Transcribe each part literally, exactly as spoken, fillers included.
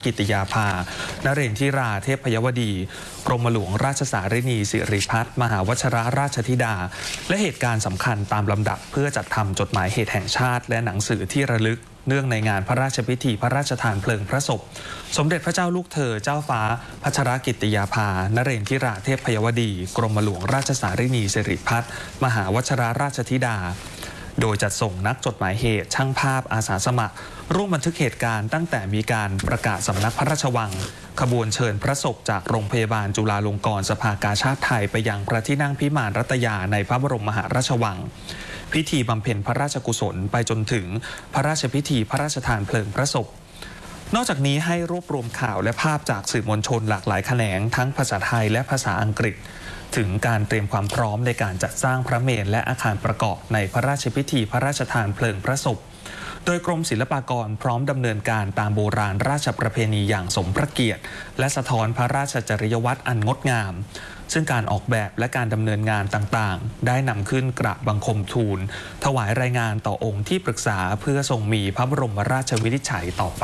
กิติยาภานเรนทิราเทพยวดีกรมหลวงราชสารินีสิริพัฒน์มหาวชิรราชธิดาและเหตุการณ์สำคัญตามลำดับเพื่อจัดทำจดหมายเหตุแห่งชาติและหนังสือที่ระลึกเนื่องในงานพระราชพิธีพระราชทานเพลิงพระศพสมเด็จพระเจ้าลูกเธอเจ้าฟ้าพัชรกิติยาภานเรนทิราเทพยวดีกรมหลวงราชสารินีสิริพัฒน์มหาวชิรราชธิดาโดยจัดส่งนักจดหมายเหตุช่างภาพอาสาสมัครร่วมบันทึกเหตุการณ์ตั้งแต่มีการประกาศสำนักพระราชวังขบวนเชิญพระศพจากโรงพยาบาลจุฬาลงกรณ์สภากาชาดไทยไปยังพระที่นั่งพิมานรัตยาในพระบรมมหาราชวังพิธีบำเพ็ญพระราชกุศลไปจนถึงพระราชพิธีพระราชทานเพลิงพระศพนอกจากนี้ให้รวบรวมข่าวและภาพจากสื่อมวลชนหลากหลายแขนงทั้งภาษาไทยและภาษาอังกฤษถึงการเตรียมความพร้อมในการจัดสร้างพระเมรุและอาคารประกอบในพระราชพิธีพระราชทานเพลิงพระศพโดยกรมศิลปากรพร้อมดำเนินการตามโบราณราชประเพณีอย่างสมพระเกียรติและสะท้อนพระราชจริยวัตรอันงดงามซึ่งการออกแบบและการดำเนินงานต่างๆได้นำขึ้นกราบบังคมทูลถวายรายงานต่อองค์ที่ปรึกษาเพื่อทรงมีพระบรมราชวินิจฉัยต่อไป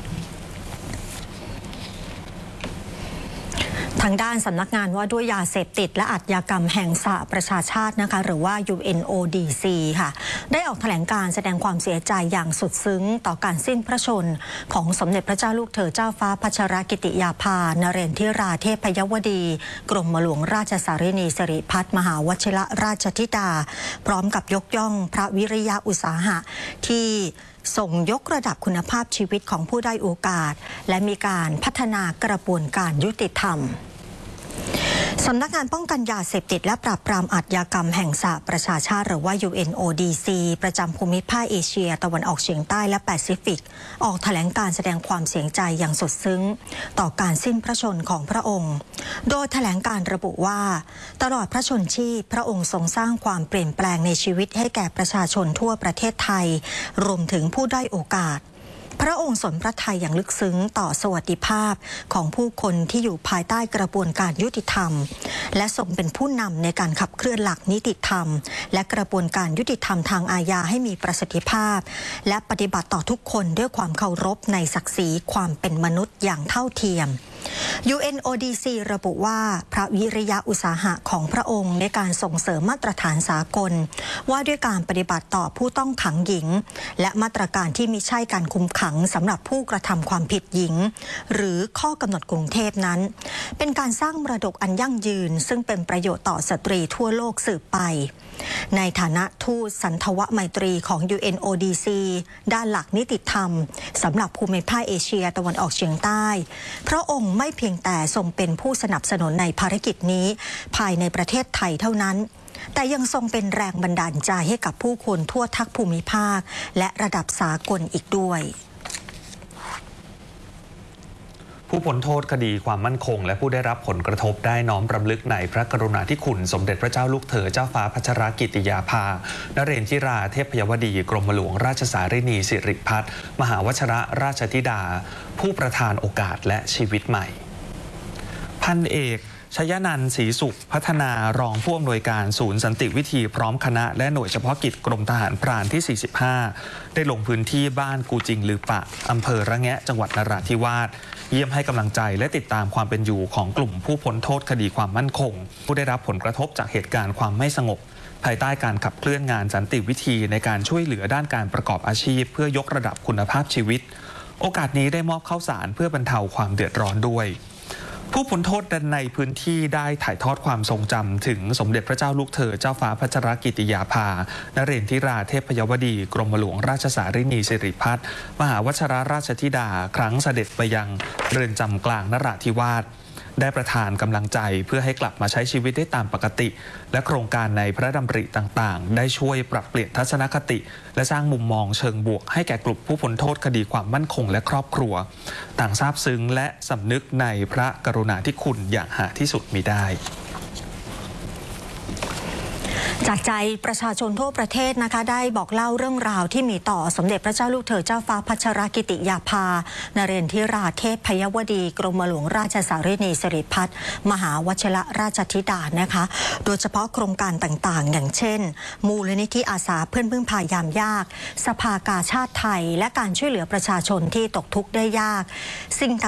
ทางด้านสำนักงานว่าด้วยยาเสพติดและอาชญากรรมแห่งสหประชาชาตินะคะหรือว่า ยู เอ็น โอ ดี ซี ค่ะได้ออกแถลงการแสดงความเสียใจอย่างสุดซึ้งต่อการสิ้นพระชนของสมเด็จพระเจ้าลูกเธอเจ้าฟ้าพัชรกิติยาภานเรนทิราเทพยวดีกรมหลวงราชสารินีสิริพัฒน์มหาวชิรราชธิดาพร้อมกับยกย่องพระวิริยะอุตสาหะที่ส่งยกระดับคุณภาพชีวิตของผู้ได้โอกาสและมีการพัฒนากระบวนการยุติธรรมสำนักงานป้องกันยาเสพติดและปราบปรามอาชญากรรมแห่งสหประชาชาติหรือว่า ยู เอ็น โอ ดี ซี ประจำภูมิภาคเอเชียตะวันออกเฉียงใต้และแปซิฟิกออกแถลงการแสดงความเสียใจอย่างสุดซึ้งต่อการสิ้นพระชนของพระองค์โดยแถลงการระบุว่าตลอดพระชนชีพพระองค์ทรงสร้างความเปลี่ยนแปลงในชีวิตให้แก่ประชาชนทั่วประเทศไทยรวมถึงผู้ด้อยโอกาสพระองค์สนพระทัยอย่างลึกซึ้งต่อสวัสดิภาพของผู้คนที่อยู่ภายใต้กระบวนการยุติธรรมและทรงเป็นผู้นำในการขับเคลื่อนหลักนิติธรรมและกระบวนการยุติธรรมทางอาญาให้มีประสิทธิภาพและปฏิบัติต่อทุกคนด้วยความเคารพในศักดิ์ศรีความเป็นมนุษย์อย่างเท่าเทียมยู เอ็น โอ ดี ซี ระบุว่าพระวิริยะอุตสาหะของพระองค์ในการส่งเสริมมาตรฐานสากลว่าด้วยการปฏิบัติต่อผู้ต้องขังหญิงและมาตรการที่มิใช่การคุมขังสำหรับผู้กระทำความผิดหญิงหรือข้อกำหนดกรุงเทพนั้นเป็นการสร้างมรดกอันยั่งยืนซึ่งเป็นประโยชน์ต่อสตรีทั่วโลกสืบไปในฐานะทูตสันทวไมตรีของ ยู เอ็น โอ ดี ซี ด้านหลักนิติธรรมสำหรับภูมิภาคเอเชียตะวันออกเฉียงใต้พระองค์ไม่เพียงแต่ทรงเป็นผู้สนับสนุนในภารกิจนี้ภายในประเทศไทยเท่านั้นแต่ยังทรงเป็นแรงบันดาลใจให้กับผู้คนทั่วทั้งภูมิภาคและระดับสากลอีกด้วยผู้พ้นโทษคดีความมั่นคงและผู้ได้รับผลกระทบได้น้อมรำลึกในพระกรุณาธิคุณสมเด็จพระเจ้าลูกเธอเจ้าฟ้าพัชรกิติยาภานเรนทิราเทพยวดีกรมหลวงราชสารินีสิริพัฒน์มหาวชิรราชธิดาผู้ประทานโอกาสและชีวิตใหม่พันเอกชยนันท์ศรีสุขพัฒนารองผู้อำนวยการศูนย์สันติวิธีพร้อมคณะและหน่วยเฉพาะกิจกรมทหารพรานที่ สี่สิบห้า ได้ลงพื้นที่บ้านกูจิงลือปะอำเภอระแงะจังหวัดนราธิวาสเยี่ยมให้กำลังใจและติดตามความเป็นอยู่ของกลุ่มผู้พ้นโทษคดีความมั่นคงผู้ได้รับผลกระทบจากเหตุการณ์ความไม่สงบภายใต้การขับเคลื่อนงานสันติวิธีในการช่วยเหลือด้านการประกอบอาชีพเพื่อยกระดับคุณภาพชีวิตโอกาสนี้ได้มอบข้าวสารเพื่อบรรเทาความเดือดร้อนด้วยผู้พ้นโทษในพื้นที่ได้ถ่ายทอดความทรงจำถึงสมเด็จพระเจ้าลูกเธอเจ้าฟ้าพัชรกิติยาภานเรนทิราเทพยวดีกรมหลวงราชสารินีสิริพัฒน์มหาวชิรราชธิดาครั้งเสด็จไปยังเรือนจำกลางนราธิวาสได้ประทานกำลังใจเพื่อให้กลับมาใช้ชีวิตได้ตามปกติและโครงการในพระดำริต่างๆได้ช่วยปรับเปลี่ยนทัศนคติและสร้างมุมมองเชิงบวกให้แก่กลุ่มผู้พ้นโทษคดีความมั่นคงและครอบครัวต่างซาบซึ้งและสำนึกในพระกรุณาธิคุณอย่างหาที่สุดมิได้จากใจประชาชนทั่วประเทศนะคะได้บอกเล่าเรื่องราวที่มีต่อสมเด็จพระเจ้าลูกเธอเจ้าฟ้าพัชรกิติยาภานเรนทิราเทพยวดีกรมหลวงราชสารินีสิริพัฒน์มหาวชิรราชธิดานะคะโดยเฉพาะโครงการต่างๆอย่างเช่นมูลนิธิอาสาเพื่อนพึ่งพายามยากสภากาชาดไทยและการช่วยเหลือประชาชนที่ตกทุกข์ได้ยากสิ่ง